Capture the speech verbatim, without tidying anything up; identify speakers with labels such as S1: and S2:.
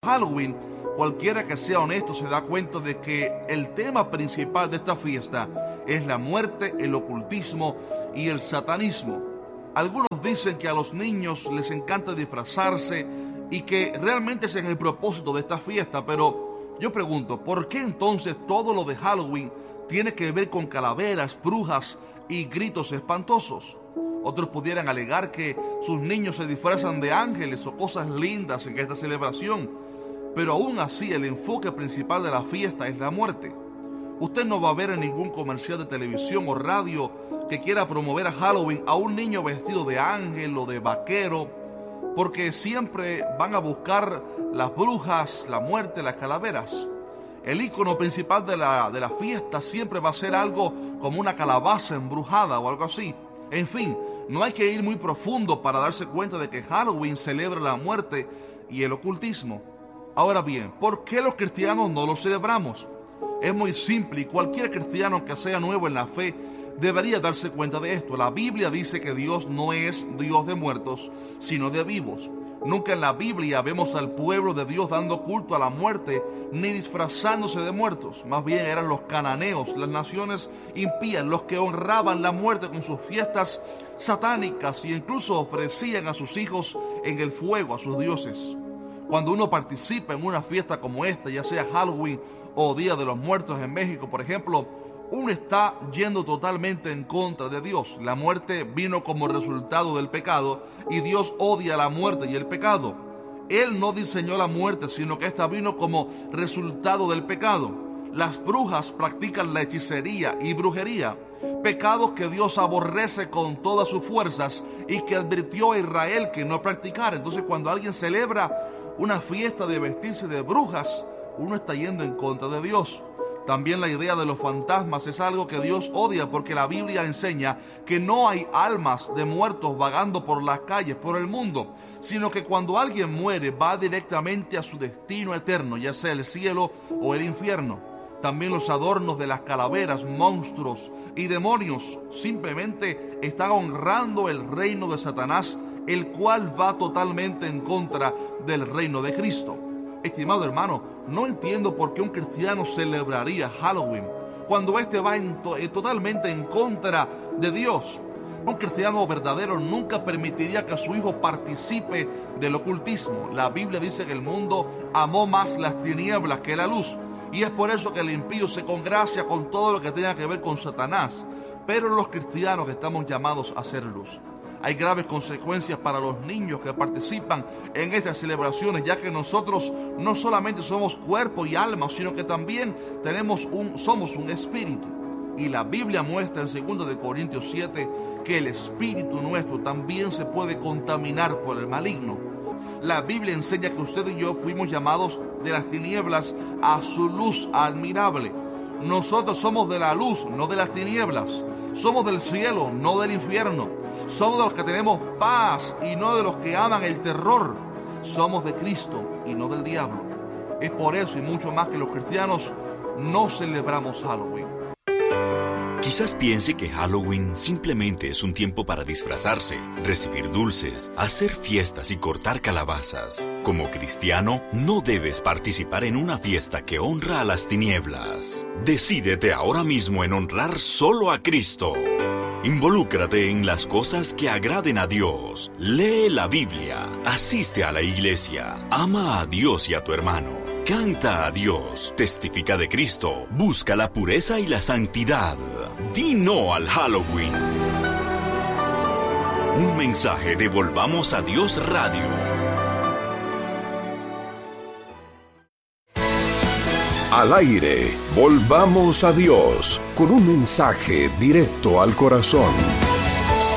S1: Halloween, cualquiera que sea honesto se da cuenta de que el tema principal de esta fiesta es la muerte, el ocultismo y el satanismo. Algunos dicen que a los niños les encanta disfrazarse y que realmente ese es el propósito de esta fiesta, pero yo pregunto, ¿por qué entonces todo lo de Halloween tiene que ver con calaveras, brujas y gritos espantosos? Otros pudieran alegar que sus niños se disfrazan de ángeles o cosas lindas en esta celebración, pero aún así el enfoque principal de la fiesta es la muerte. Usted no va a ver en ningún comercial de televisión o radio que quiera promover a Halloween a un niño vestido de ángel o de vaquero, porque siempre van a buscar las brujas, la muerte, las calaveras. El icono principal de la, de la fiesta siempre va a ser algo como una calabaza embrujada o algo así. En fin, no hay que ir muy profundo para darse cuenta de que Halloween celebra la muerte y el ocultismo. Ahora bien, ¿por qué los cristianos no lo celebramos? Es muy simple y cualquier cristiano que sea nuevo en la fe debería darse cuenta de esto. La Biblia dice que Dios no es Dios de muertos, sino de vivos. Nunca en la Biblia vemos al pueblo de Dios dando culto a la muerte ni disfrazándose de muertos. Más bien eran los cananeos, las naciones impías, los que honraban la muerte con sus fiestas satánicas e incluso ofrecían a sus hijos en el fuego a sus dioses. Cuando uno participa en una fiesta como esta, ya sea Halloween o Día de los Muertos en México, por ejemplo, uno está yendo totalmente en contra de Dios. La muerte vino como resultado del pecado y Dios odia la muerte y el pecado. Él no diseñó la muerte, sino que esta vino como resultado del pecado. Las brujas practican la hechicería y brujería, pecados que Dios aborrece con todas sus fuerzas y que advirtió a Israel que no practicara. Entonces, cuando alguien celebra una fiesta de vestirse de brujas, uno está yendo en contra de Dios. También la idea de los fantasmas es algo que Dios odia, porque la Biblia enseña que no hay almas de muertos vagando por las calles, por el mundo, sino que cuando alguien muere va directamente a su destino eterno, ya sea el cielo o el infierno. También los adornos de las calaveras, monstruos y demonios simplemente están honrando el reino de Satanás, el cual va totalmente en contra del reino de Cristo. Estimado hermano, no entiendo por qué un cristiano celebraría Halloween cuando éste va en to- eh, totalmente en contra de Dios. Un cristiano verdadero nunca permitiría que su hijo participe del ocultismo. La Biblia dice que el mundo amó más las tinieblas que la luz, y es por eso que el impío se congracia con todo lo que tenga que ver con Satanás. Pero los cristianos estamos llamados a ser luz. Hay graves consecuencias para los niños que participan en estas celebraciones, ya que nosotros no solamente somos cuerpo y alma, sino que también tenemos un, somos un espíritu. Y la Biblia muestra en segunda de Corintios siete que el espíritu nuestro también se puede contaminar por el maligno. La Biblia enseña que usted y yo fuimos llamados de las tinieblas a su luz admirable. Nosotros somos de la luz, no de las tinieblas. Somos del cielo, no del infierno. Somos de los que tenemos paz y no de los que aman el terror. Somos de Cristo y no del diablo. Es por eso y mucho más que los cristianos no celebramos Halloween.
S2: Quizás piense que Halloween simplemente es un tiempo para disfrazarse, recibir dulces, hacer fiestas y cortar calabazas. Como cristiano, no debes participar en una fiesta que honra a las tinieblas. Decídete ahora mismo en honrar solo a Cristo. Involúcrate en las cosas que agraden a Dios. Lee la Biblia, asiste a la iglesia, ama a Dios y a tu hermano. Canta a Dios, testifica de Cristo, busca la pureza y la santidad. Di no al Halloween. Un mensaje de Volvamos a Dios Radio.
S3: Al aire, Volvamos a Dios, con un mensaje directo al corazón.